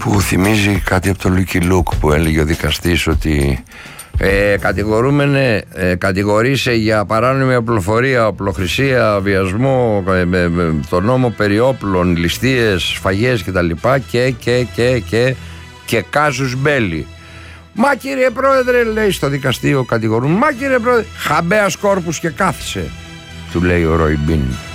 Που θυμίζει κάτι από το Λούκι Λουκ που έλεγε ο δικαστής ότι κατηγορείσαι για παράνομη απλοφορία, οπλοχρησία, βιασμό, το νόμο περί όπλων, ληστείες, σφαγές κτλ. Και κάζους μπέλι. Μα κύριε πρόεδρε, λέει στο δικαστήριο κατηγορούν, μα κύριε πρόεδρε, χαμπέας κόρπους και κάθισε, του λέει ο Ροϊμπίν.